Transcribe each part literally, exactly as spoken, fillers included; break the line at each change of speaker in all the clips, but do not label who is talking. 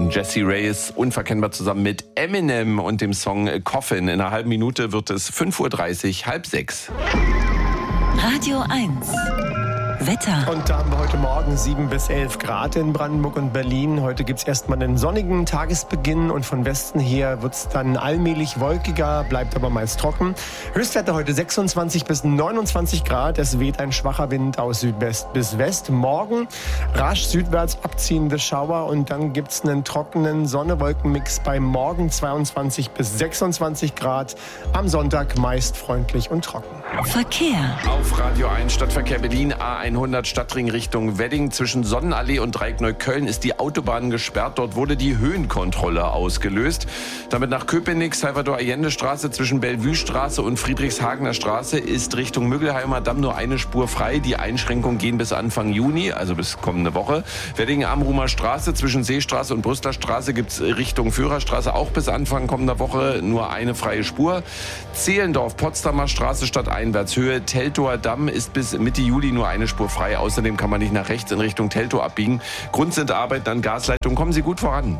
Jessie Ray ist unverkennbar zusammen mit Eminem und dem Song Coffin. In einer halben Minute wird es fünf Uhr dreißig, halb sechs.
Radio eins. Wetter.
Und da haben wir heute Morgen sieben bis elf Grad in Brandenburg und Berlin. Heute gibt es erstmal einen sonnigen Tagesbeginn und von Westen her wird es dann allmählich wolkiger, bleibt aber meist trocken. Höchstwerte heute sechsundzwanzig bis neunundzwanzig Grad. Es weht ein schwacher Wind aus Südwest bis West. Morgen rasch südwärts abziehende Schauer und dann gibt es einen trockenen Sonne-Wolken-Mix bei Morgen zweiundzwanzig bis sechsundzwanzig Grad. Am Sonntag meist freundlich und trocken.
Verkehr.
Auf Radio eins Stadtverkehr Berlin, A hundert Stadtring Richtung Wedding. Zwischen Sonnenallee und Dreieck Neukölln ist die Autobahn gesperrt. Dort wurde die Höhenkontrolle ausgelöst. Damit nach Köpenick, Salvador-Allende-Straße zwischen Bellevue-Straße und Friedrichshagener Straße ist Richtung Müggelheimer Damm nur eine Spur frei. Die Einschränkungen gehen bis Anfang Juni, also bis kommende Woche. Wedding-Amrumer Straße zwischen Seestraße und Brüsseler Straße gibt es Richtung Führerstraße auch bis Anfang kommender Woche nur eine freie Spur. Zehlendorf, Potsdamer Straße stadteinwärts Höhe Teltower Damm ist bis Mitte Juli nur eine Spur frei. Außerdem kann man nicht nach rechts in Richtung Teltow abbiegen. Grund sind Arbeiten an Gasleitungen. Kommen Sie gut voran.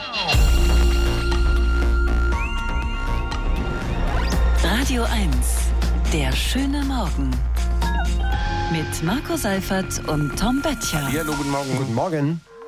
Radio eins. Der schöne Morgen. Mit Marco Seifert und Tom Böttcher.
Ja, hallo, guten Morgen.
Guten Morgen.